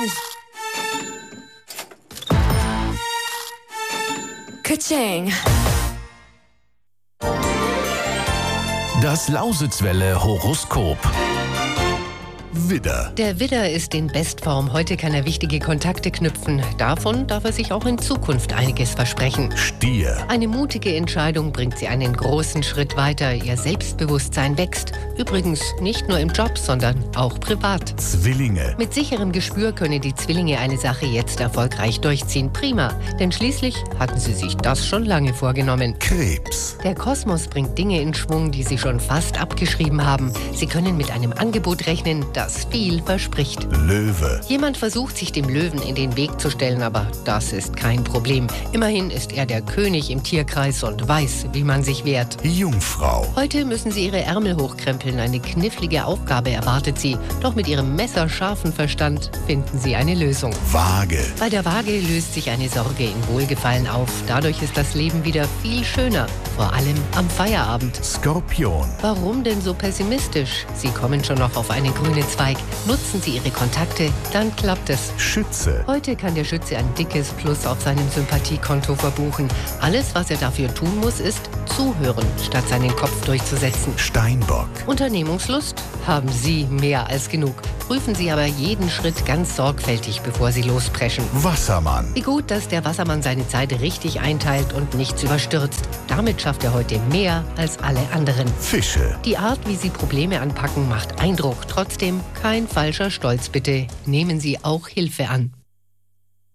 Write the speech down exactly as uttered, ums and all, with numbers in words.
Ka-ching. Das Lausitzwelle Horoskop. Widder. Der Widder ist in Bestform. Heute kann er wichtige Kontakte knüpfen. Davon darf er sich auch in Zukunft einiges versprechen. Stier. Eine mutige Entscheidung bringt sie einen großen Schritt weiter. Ihr Selbstbewusstsein wächst. Übrigens nicht nur im Job, sondern auch privat. Zwillinge. Mit sicherem Gespür können die Zwillinge eine Sache jetzt erfolgreich durchziehen. Prima, denn schließlich hatten sie sich das schon lange vorgenommen. Krebs. Der Kosmos bringt Dinge in Schwung, die sie schon fast abgeschrieben haben. Sie können mit einem Angebot rechnen, das viel verspricht. Löwe. Jemand versucht, sich dem Löwen in den Weg zu stellen, aber das ist kein Problem. Immerhin ist er der König im Tierkreis und weiß, wie man sich wehrt. Jungfrau. Heute müssen sie ihre Ärmel hochkrempeln. Eine knifflige Aufgabe erwartet sie. Doch mit ihrem messerscharfen Verstand finden sie eine Lösung. Waage. Bei der Waage löst sich eine Sorge in Wohlgefallen auf. Dadurch ist das Leben wieder viel schöner. Vor allem am Feierabend. Skorpion. Warum denn so pessimistisch? Sie kommen schon noch auf einen grünen Zweig. Nutzen Sie Ihre Kontakte, dann klappt es. Schütze. Heute kann der Schütze ein dickes Plus auf seinem Sympathiekonto verbuchen. Alles, was er dafür tun muss, ist zuhören, statt seinen Kopf durchzusetzen. Steinbock. Unternehmungslust haben Sie mehr als genug. Prüfen Sie aber jeden Schritt ganz sorgfältig, bevor Sie lospreschen. Wassermann. Wie gut, dass der Wassermann seine Zeit richtig einteilt und nichts überstürzt. Damit schafft er heute mehr als alle anderen. Fische. Die Art, wie Sie Probleme anpacken, macht Eindruck. Trotzdem kein falscher Stolz, bitte. Nehmen Sie auch Hilfe an.